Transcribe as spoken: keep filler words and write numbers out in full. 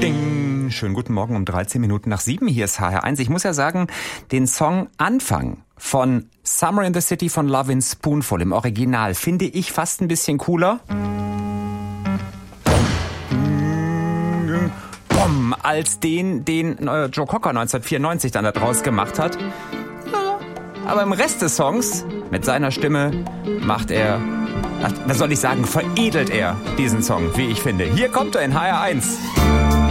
Ding. Schönen guten Morgen um dreizehn Minuten nach sieben. Hier ist H R eins. Ich muss ja sagen, den Song Anfang von Summer in the City von Lovin' Spoonful im Original finde ich fast ein bisschen cooler. Bom, als den, den äh, Joe Cocker neunzehnhundertvierundneunzig dann da draus gemacht hat. Ja, aber im Rest des Songs, mit seiner Stimme, macht er, ach, was soll ich sagen, veredelt er diesen Song, wie ich finde. Hier kommt er in H R eins.